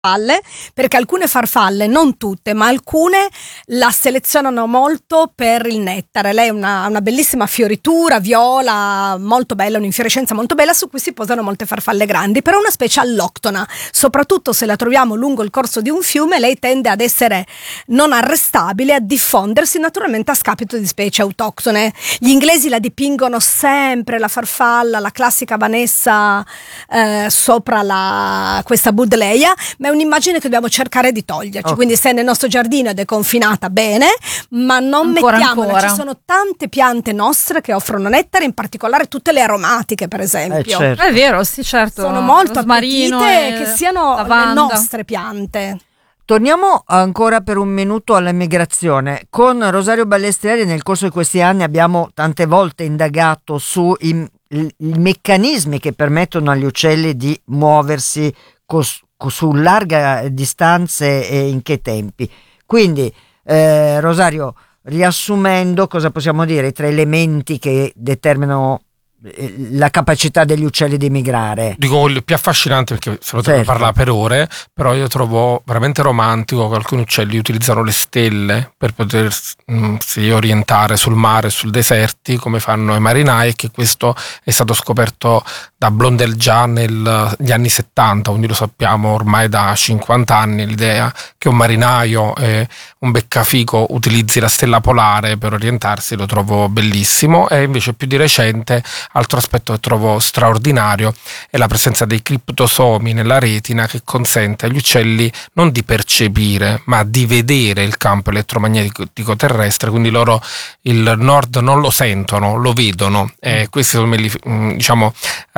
farfalle, perché alcune farfalle, non tutte, ma alcune la selezionano molto per il nettare. Lei ha una bellissima fioritura viola, molto bella, un'infiorescenza molto bella, su cui si posano molte farfalle grandi, però è una specie alloctona, soprattutto se la troviamo lungo il corso di un fiume. Lei tende ad essere non arrestabile, a diffondersi naturalmente a scapito di specie autoctone. Gli inglesi la dipingono sempre, la farfalla, la classica Vanessa sopra questa Buddleia, ma è un'immagine che dobbiamo cercare di toglierci. Okay. Quindi se nel nostro giardino ed è confinata, bene, ma non mettiamola. Ci sono tante piante nostre che offrono nettare, in particolare tutte le aromatiche, per esempio. Certo. È vero, sì, certo. Sono molto appetite che siano lavanda. Le nostre piante. Torniamo ancora per un minuto all'emigrazione. Con Rosario Ballestieri nel corso di questi anni abbiamo tante volte indagato sui meccanismi che permettono agli uccelli di muoversi su larghe distanze e in che tempi. Quindi Rosario, riassumendo, cosa possiamo dire? I 3 elementi che determinano la capacità degli uccelli di migrare. Dico il più affascinante, perché se lo devo parlare per ore, però io trovo veramente romantico che alcuni uccelli utilizzano le stelle per potersi orientare sul mare, sul deserti, come fanno i marinai, e che questo è stato scoperto da Blondel già negli anni 70, quindi lo sappiamo ormai da 50 anni, l'idea che un marinaio e un beccafico utilizzi la stella polare per orientarsi, lo trovo bellissimo. E invece più di recente, altro aspetto che trovo straordinario è la presenza dei criptosomi nella retina, che consente agli uccelli non di percepire ma di vedere il campo elettromagnetico terrestre, quindi loro il nord non lo sentono, lo vedono, e questo diciamo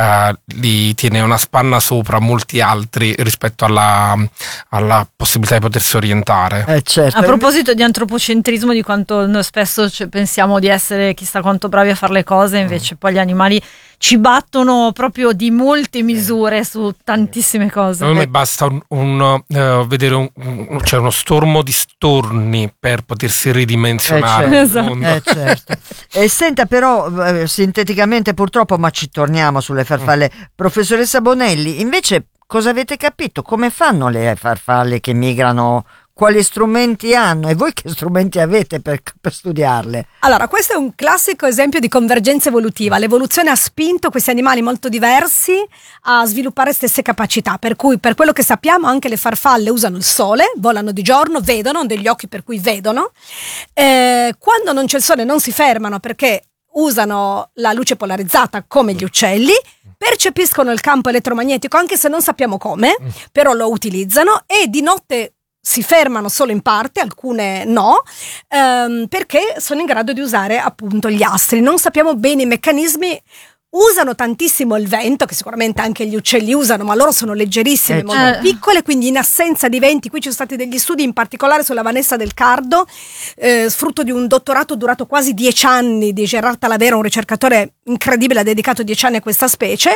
li tiene una spanna sopra molti altri rispetto alla possibilità di potersi orientare. Certo. A proposito di antropocentrismo, di quanto spesso pensiamo di essere chissà quanto bravi a fare le cose, invece poi gli animali ci battono proprio di molte misure su tantissime cose. A me basta vedere c'è uno stormo di storni per potersi ridimensionare. Certo. E senta, però sinteticamente, purtroppo, ma ci torniamo sulle farfalle. Professoressa Bonelli, invece cosa avete capito? Come fanno le farfalle che migrano? Quali strumenti hanno e voi che strumenti avete per studiarle? Allora, questo è un classico esempio di convergenza evolutiva. L'evoluzione ha spinto questi animali molto diversi a sviluppare stesse capacità, per cui, per quello che sappiamo, anche le farfalle usano il sole, volano di giorno, vedono, hanno degli occhi per cui vedono. Quando non c'è il sole non si fermano, perché usano la luce polarizzata come gli uccelli, percepiscono il campo elettromagnetico anche se non sappiamo come, però lo utilizzano, e di notte si fermano solo in parte, alcune no, perché sono in grado di usare appunto gli astri. Non sappiamo bene i meccanismi. Usano tantissimo il vento, che sicuramente anche gli uccelli usano, ma loro sono leggerissime, molto piccole, quindi in assenza di venti, qui ci sono stati degli studi in particolare sulla Vanessa del Cardo, frutto di un dottorato durato quasi 10 anni di Gerard Talavera, un ricercatore incredibile, ha dedicato 10 anni a questa specie,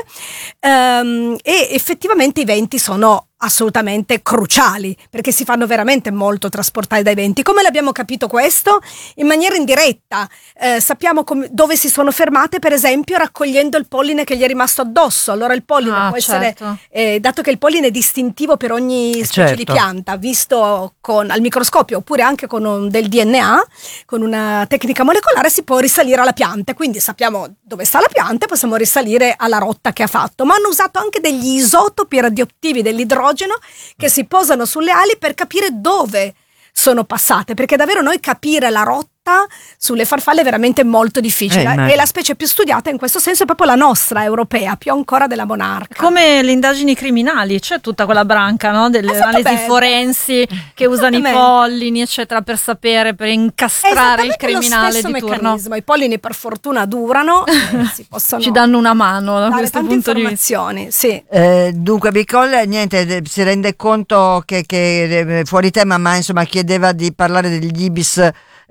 e effettivamente i venti sono assolutamente cruciali, perché si fanno veramente molto trasportare dai venti. Come l'abbiamo capito questo? In maniera indiretta. Sappiamo dove si sono fermate, per esempio raccogliendo il polline che gli è rimasto addosso. Allora il polline può essere, dato che il polline è distintivo per ogni specie di pianta, visto al microscopio oppure anche con del DNA, con una tecnica molecolare si può risalire alla pianta, quindi sappiamo dove sta la pianta e possiamo risalire alla rotta che ha fatto. Ma hanno usato anche degli isotopi radioattivi dell'idrogeno che si posano sulle ali per capire dove sono passate, perché davvero noi capire la rotta sulle farfalle è veramente molto difficile, e la specie più studiata in questo senso è proprio la nostra europea, più ancora della monarca. Come le indagini criminali, c'è tutta quella branca, no, delle analisi forensi che usano i pollini eccetera per sapere, per incastrare il criminale di turno. I pollini per fortuna durano, si possono ci danno una mano da questo punto di vista. Sì. Dunque Bicol, niente, si rende conto che fuori tema, ma insomma chiedeva di parlare degli ibis,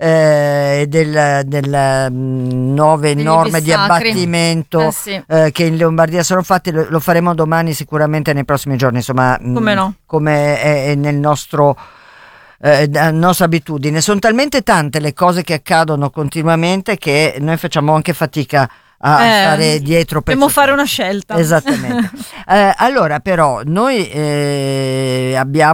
delle nuove norme di abbattimento che in Lombardia sono fatte. Lo faremo domani, sicuramente nei prossimi giorni, insomma, come è nel nostro nostra abitudine. Sono talmente tante le cose che accadono continuamente che noi facciamo anche fatica a stare dietro per dobbiamo fare una scelta. Esattamente. Allora però noi abbiamo